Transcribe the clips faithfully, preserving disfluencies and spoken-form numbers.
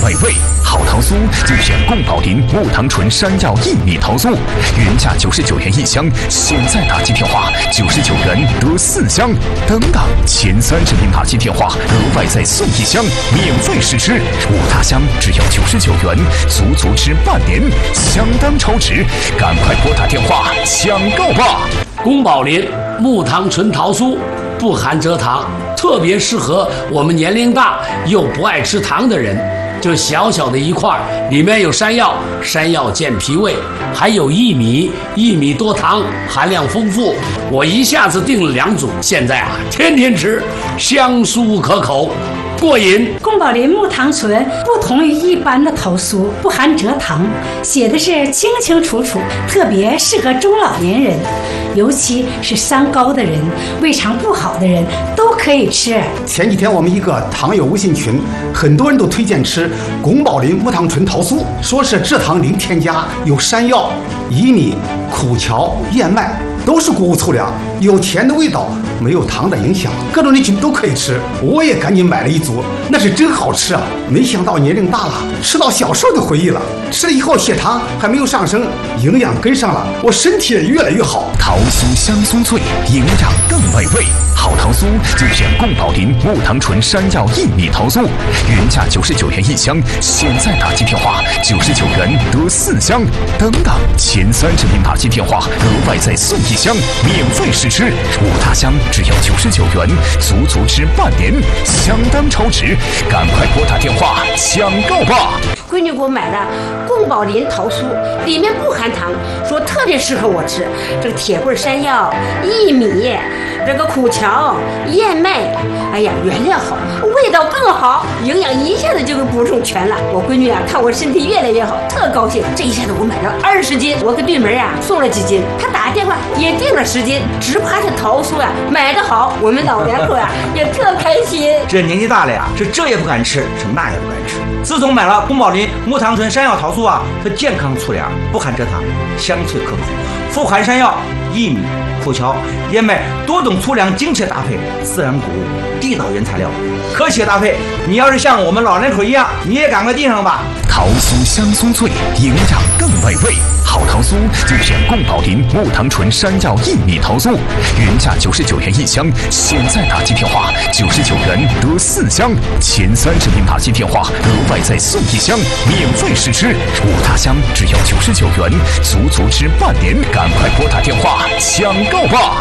美味。好桃酥就选宫保林木糖醇山药薏米桃酥，原价九十九元一箱，现在打击电话九十九元得四箱，等等，前三十名打击电话额外再送一箱，免费试吃。五大箱只要九十九元，足足吃半年，相当超值，赶快拨打电话抢购吧！ 宫保林木糖醇桃酥不含蔗糖，特别适合我们年龄大又不爱吃糖的人。就小小的一块，里面有山药，山药健脾胃，还有薏米，薏米多糖，含量丰富。我一下子订了两组，现在啊，天天吃，香酥可口，过瘾。 宫保林木糖醇不同于一般的桃酥，不含蔗糖，写的是清清楚楚，特别适合中老年人，尤其是三高的人、胃肠不好的人都可以吃。 前几天我们一个糖友微信群，很多人都推荐吃宫保林木糖醇桃酥，说是蔗糖零添加，有山药、薏米、苦荞、燕麦，都是谷物粗粮，有甜的味道，没有糖的影响，各种人群都可以吃。我也赶紧买了一组，那是真好吃啊！没想到年龄大了，吃到小时候的回忆了。吃了以后血糖还没有上升，营养跟上了，我身体也越来越好。 桃酥香酥脆，营养更美味。好桃酥就选宫保林木糖醇山药薏米桃酥，原价九十九元一箱，现在打击电话九十九元得四箱，等等，前三十名打击电话额外再送一箱，免费试吃。五大箱只要九十九元，足足吃半年，相当超值，赶快拨打电话抢购吧！ 闺女给我买的宫保林桃酥，里面不含糖，说特别适合我吃。这个铁棍山药、薏米、这个苦荞、燕麦，哎呀，原料好，味道更好，营养一下子就给补充全了。我闺女啊，看我身体越来越好，特高兴。这一下子我买了二十斤，我给对门啊送了几斤，她打电话也订了十斤，只怕这桃酥啊买得好，我们老两口啊也特开心。 这年纪大了呀，是这也不敢吃，是那也不敢吃。自从买了宫保林木糖醇山药桃酥啊，它健康粗粮，不含蔗糖，香脆可口，富含山药、薏米、苦荞、燕麦多种粗粮精确搭配，自然谷物，地道原材料，科学搭配。你要是像我们老人口一样，你也赶快订上吧。 桃酥香酥脆，营养更美味。好桃酥就选宫保林木糖醇山药薏米桃酥，原价九十九元一箱，现在打击电话九十九元得四箱，前三十名打击电话额外再送一箱，免费试吃。五大箱只要九十九元，足足吃半年，赶快拨打电话抢购吧！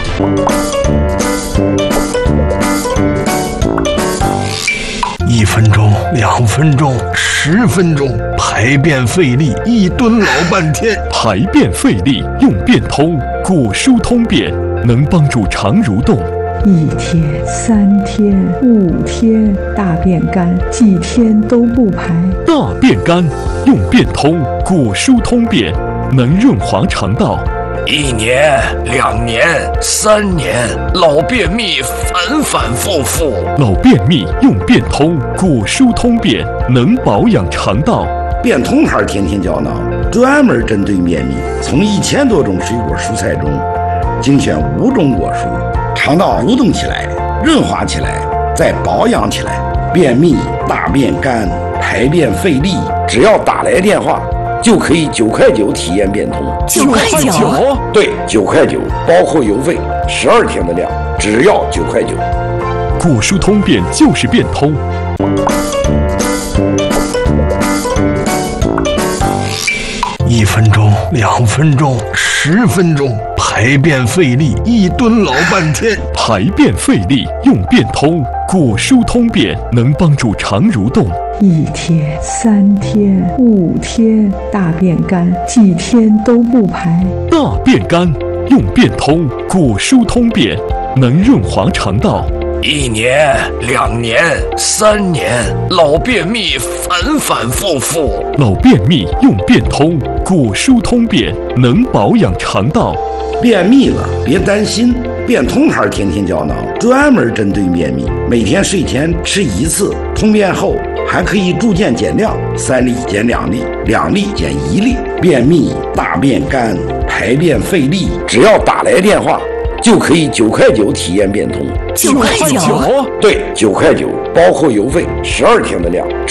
一分钟，两分钟，十分钟，排便费力，一蹲老半天。 排便费力用便通，果蔬通便，能帮助肠蠕动。 一天、三天、五天，大便干，几天都不排。 大便干用便通，果蔬通便，能润滑肠道。 一年、两年、三年，老便秘反反复复。 老便秘用便通，果蔬通便，能保养肠道。 便通牌天天胶囊专门针对便秘，从一千多种水果蔬菜中精选五种果蔬，肠道蠕动起来，润滑起来，再保养起来。便秘、大便干、排便费力，只要打来电话就可以九块九体验变通。 九块九？ 对，九块九，包括邮费，十二天的量，只要九块九。 果蔬通便就是变通。 一分钟，两分钟，十分钟，排便费力，一蹲老半天。 排便费力用便通，果蔬通便，能帮助肠蠕动。 一天、三天、五天，大便干，几天都不排。 大便干用便通，果蔬通便，能润滑肠道。 一年、两年、三年，老便秘反反复复。 老便秘用便通，果蔬通便，能保养肠道。 便秘了别担心，便通牌天天胶囊专门针对便秘，每天睡前吃一次，通便后还可以逐渐减量，三粒减两粒，两粒减一粒。便秘、大便干、排便费力，只要打来电话就可以九块九体验变通。 九块九？ 对，九块九，包括邮费，十二天的量。